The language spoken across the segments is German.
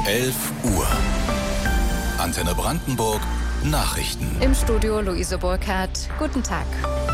11 Uhr. Antenne Brandenburg, Nachrichten. Im Studio Luise Burkhardt. Guten Tag.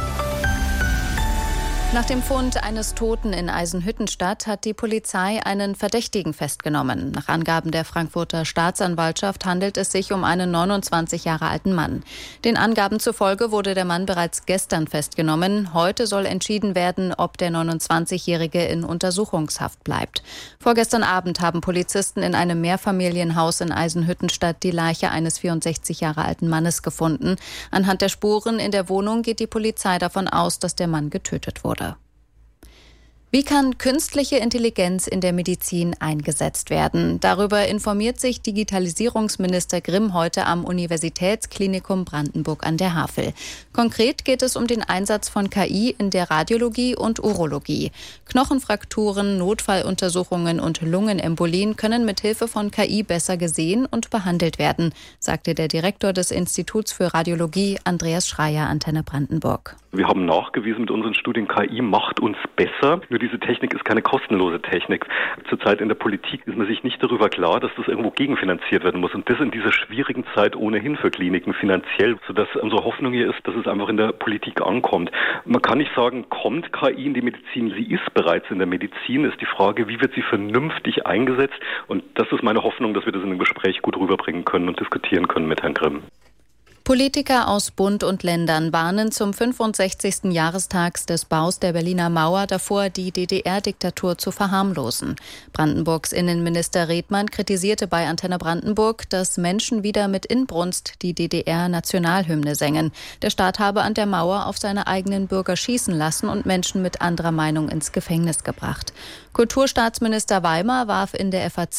Nach dem Fund eines Toten in Eisenhüttenstadt hat die Polizei einen Verdächtigen festgenommen. Nach Angaben der Frankfurter Staatsanwaltschaft handelt es sich um einen 29 Jahre alten Mann. Den Angaben zufolge wurde der Mann bereits gestern festgenommen. Heute soll entschieden werden, ob der 29-Jährige in Untersuchungshaft bleibt. Vorgestern Abend haben Polizisten in einem Mehrfamilienhaus in Eisenhüttenstadt die Leiche eines 64 Jahre alten Mannes gefunden. Anhand der Spuren in der Wohnung geht die Polizei davon aus, dass der Mann getötet wurde. Wie kann künstliche Intelligenz in der Medizin eingesetzt werden? Darüber informiert sich Digitalisierungsminister Grimm heute am Universitätsklinikum Brandenburg an der Havel. Konkret geht es um den Einsatz von KI in der Radiologie und Urologie. Knochenfrakturen, Notfalluntersuchungen und Lungenembolien können mit Hilfe von KI besser gesehen und behandelt werden, sagte der Direktor des Instituts für Radiologie, Andreas Schreier, Antenne Brandenburg. Wir haben nachgewiesen mit unseren Studien, KI macht uns besser. Nur diese Technik ist keine kostenlose Technik. Zurzeit in der Politik ist man sich nicht darüber klar, dass das irgendwo gegenfinanziert werden muss. Und das in dieser schwierigen Zeit ohnehin für Kliniken finanziell, sodass unsere Hoffnung hier ist, dass es einfach in der Politik ankommt. Man kann nicht sagen, kommt KI in die Medizin? Sie ist bereits in der Medizin. Ist die Frage, wie wird sie vernünftig eingesetzt? Und das ist meine Hoffnung, dass wir das in einem Gespräch gut rüberbringen können und diskutieren können mit Herrn Grimm. Politiker aus Bund und Ländern warnen zum 65. Jahrestag des Baus der Berliner Mauer davor, die DDR-Diktatur zu verharmlosen. Brandenburgs Innenminister Redmann kritisierte bei Antenne Brandenburg, dass Menschen wieder mit Inbrunst die DDR-Nationalhymne sängen. Der Staat habe an der Mauer auf seine eigenen Bürger schießen lassen und Menschen mit anderer Meinung ins Gefängnis gebracht. Kulturstaatsminister Weimar warf in der FAZ